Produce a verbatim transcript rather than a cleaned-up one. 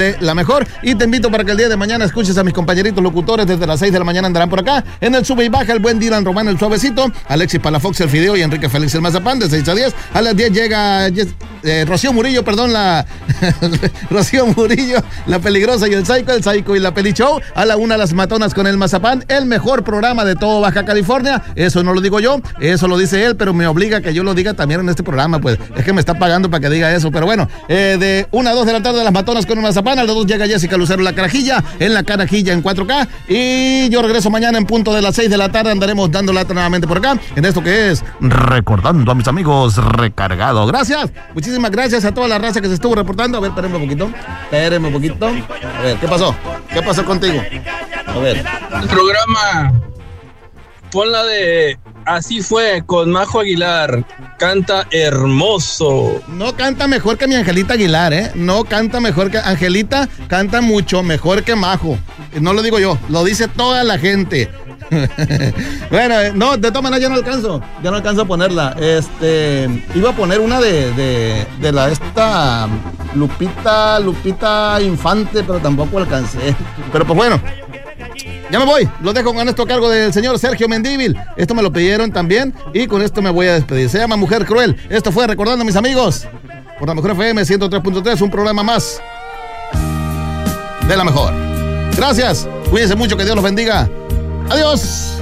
La mejor, y te invito para que el día de mañana escuches a mis compañeritos locutores. Desde las seis de la mañana andarán por acá en el sube y baja el buen Dylan Román el suavecito, Alexis Palafox el fideo y Enrique Félix el mazapán. De seis a diez, a las diez llega eh, Rocío Murillo, perdón, la Rocío Murillo, la peligrosa y el psycho, el psycho y la peli show. A la una las matonas con el mazapán, el mejor programa de todo Baja California. Eso no lo digo yo, eso lo dice él, pero me obliga a que yo lo diga también en este programa, pues es que me está pagando para que diga eso. Pero bueno, eh, de una a dos de la tarde las matonas con el mazapán. A las dos llega Jessica Lucero la carajilla, en la carajilla en cuatro K. Y yo regreso mañana en punto de las seis de la tarde. Andaremos dando lata nuevamente por acá, en esto que es Recordando a mis amigos Recargado. Gracias, muchísimas gracias a toda la raza que se estuvo reportando. A ver, espérenme un poquito, espérenme un poquito. A ver, ¿qué pasó? ¿Qué pasó contigo? A ver. El programa, pon la de Así Fue con Majo Aguilar. Canta hermoso. No canta mejor que mi Angelita Aguilar, ¿eh? No canta mejor que Angelita, canta mucho mejor que Majo. No lo digo yo, lo dice toda la gente. Bueno, no, de todas maneras ya no alcanzo, ya no alcanzo a ponerla. Este, iba a poner una de, de, de la esta Lupita, Lupita Infante, pero tampoco alcancé. Pero pues bueno, ya me voy, los dejo con esto a cargo del señor Sergio Mendívil. Esto me lo pidieron también y con esto me voy a despedir. Se llama Mujer Cruel. Esto fue Recordando a mis amigos por la Mejor F M ciento tres punto tres, un programa más de la mejor. Gracias, cuídense mucho, que Dios los bendiga. Adiós.